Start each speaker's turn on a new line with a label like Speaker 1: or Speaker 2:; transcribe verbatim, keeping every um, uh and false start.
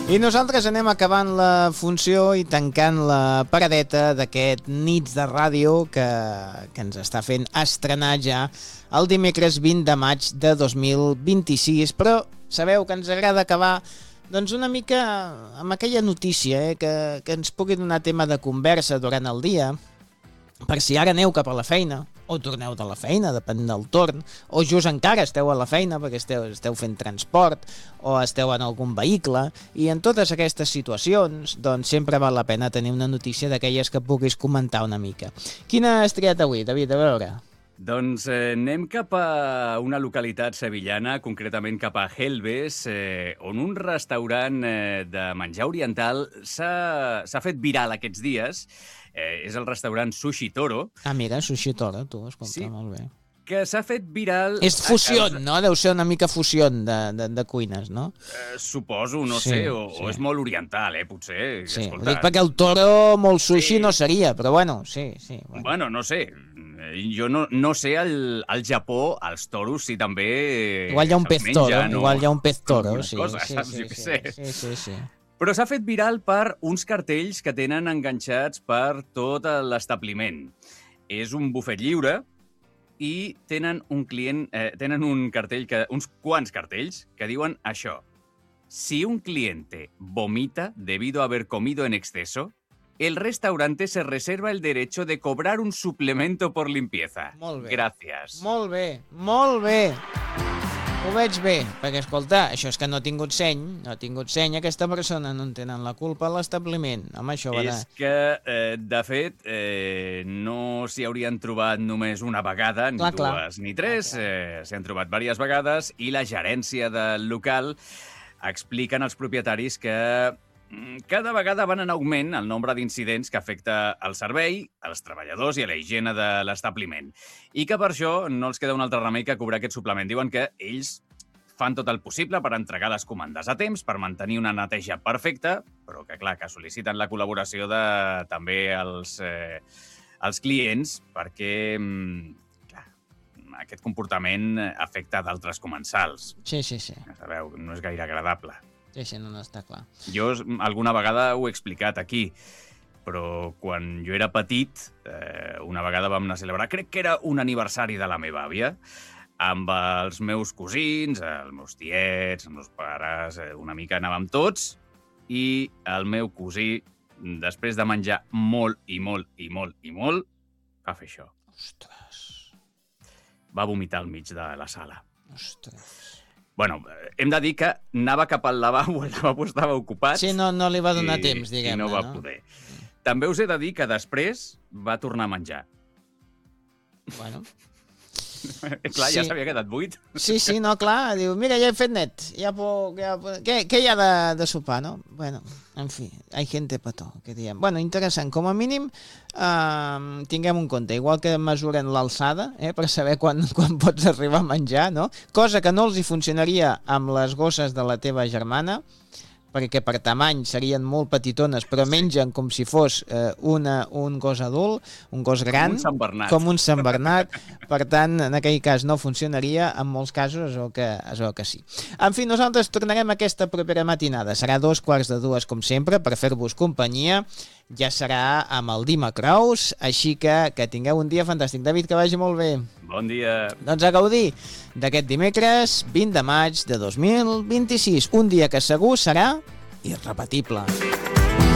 Speaker 1: I nosaltres anem acabant la funció i tancant la paradeta d'aquest Nits de Ràdio que, que ens està fent estrenar ja el dimecres vint de maig de dos mil vint-i-sis, però sabeu que ens agrada acabar doncs una mica amb aquella notícia eh, que, que ens pugui donar tema de conversa durant el dia, per si ara aneu cap a la feina, o torneu de la feina, depèn del torn, o just encara esteu a la feina perquè esteu, esteu fent transport, o esteu en algun vehicle, i en totes aquestes situacions, doncs sempre val la pena tenir una notícia d'aquelles que puguis comentar una mica. Quina has triat avui, David? A veure...
Speaker 2: Doncs eh, anem cap a una localitat sevillana, concretament cap a Gelbes, eh, on un restaurant eh, de menjar oriental s'ha fet viral aquests dies. Eh, és el restaurant Sushi Toro.
Speaker 1: Ah, mira, Sushi Toro, tu, escolta,
Speaker 2: sí,
Speaker 1: molt bé.
Speaker 2: Que s'ha fet viral...
Speaker 1: És fusió, a... no? Deu ser una mica fusió de, de, de cuines, no?
Speaker 2: Eh, suposo, no
Speaker 1: sí,
Speaker 2: sé, o,
Speaker 1: sí.
Speaker 2: o és molt oriental, eh, potser.
Speaker 1: Sí,
Speaker 2: escolta,
Speaker 1: ho dic perquè el toro molt sushi sí. no seria, però bueno, sí, sí.
Speaker 2: Bueno, bueno no sé. Jo no, no sé al, al Japó, als toros, si també...
Speaker 1: Igual hi ha un pez toro,
Speaker 2: mengen,
Speaker 1: igual hi ha un pez toro, sí.
Speaker 2: Cosa,
Speaker 1: sí,
Speaker 2: saps?
Speaker 1: sí,
Speaker 2: Jo què
Speaker 1: sí,
Speaker 2: sé.
Speaker 1: sí, sí, sí.
Speaker 2: Però s'ha fet viral per uns cartells que tenen enganxats per tot l'establiment. És un bufet lliure i tenen un client, eh, tenen un cartell, que, uns quants cartells que diuen això. Si un cliente vomita debido a haber comido en exceso, el restaurante se reserva el derecho de cobrar un suplemento por limpieza.
Speaker 1: Molt bé.
Speaker 2: Gràcies.
Speaker 1: Molt bé, molt bé. Ho veig bé, perquè, escolta, això és que no ha tingut seny, no ha tingut seny, aquesta persona no en tenen la culpa a l'establiment. Home, això va de...
Speaker 2: És que, eh, de fet, eh, no s'hi haurien trobat només una vegada, ni
Speaker 1: clar,
Speaker 2: dues,
Speaker 1: clar.
Speaker 2: ni tres, eh, s'hi han trobat diverses vegades, i la gerència del local expliquen als propietaris que cada vegada van en augment el nombre d'incidents que afecta el servei, als treballadors i a la higiene de l'establiment. I que per això no els queda un altre remei que cobrar aquest suplement. Diuen que ells fan tot el possible per entregar les comandes a temps, per mantenir una neteja perfecta, però que, clar, que sol·liciten la col·laboració de també els, eh, els clients, perquè clar, aquest comportament afecta d'altres comensals.
Speaker 1: Sí, sí, sí.
Speaker 2: Ja sabeu, no és gaire agradable.
Speaker 1: Sí, sí, no, no està clar.
Speaker 2: Jo alguna vegada ho he explicat aquí, però quan jo era petit, eh, una vegada vam anar a celebrar, crec que era un aniversari de la meva àvia, amb els meus cosins, els meus tiets, els meus pares, eh, una mica anàvem tots, i el meu cosí, després de menjar molt i molt i molt i molt, va fer això.
Speaker 1: Ostres.
Speaker 2: Va vomitar al mig de la sala.
Speaker 1: Ostres.
Speaker 2: Bueno, hem de dir que anava cap al lavabo, el lavabo estava ocupat.
Speaker 1: Sí, no, no li va donar
Speaker 2: i,
Speaker 1: temps, diguem-ne.
Speaker 2: I no va
Speaker 1: no?
Speaker 2: poder. També us he de dir que després va tornar a menjar.
Speaker 1: Bueno.
Speaker 2: Clar,
Speaker 1: sí.
Speaker 2: ja s'havia quedat buit.
Speaker 1: Sí, sí, no, clar. Diu, mira, ja he fet net. Ja puc, ja puc... Què, què hi ha de, de sopar, no? Bueno, en fi, hay gente pa todo, que diem. Bueno, interessant. Com a mínim, eh, tinguem un compte. Igual que mesuren l'alçada, eh, per saber quan, quan pots arribar a menjar, no? Cosa que no els hi funcionaria amb les gosses de la teva germana, perquè per tamany serien molt petitones, però mengen com si fos eh, una, un gos adult, un gos gran,
Speaker 2: com un Sant Bernat.
Speaker 1: Com un Sant Bernat. Per tant, en aquell cas no funcionaria, en molts casos es veu que, es veu que sí. En fi, nosaltres tornarem aquesta propera matinada. Serà dos quarts de dues, com sempre, per fer-vos companyia. Ja serà amb el Dima Kraus, així que que tingueu un dia fantàstic. David, que vagi molt bé.
Speaker 2: Bon dia.
Speaker 1: Doncs a gaudir d'aquest dimecres vint de maig de dos mil vint-i-sis, un dia que segur serà irrepetible.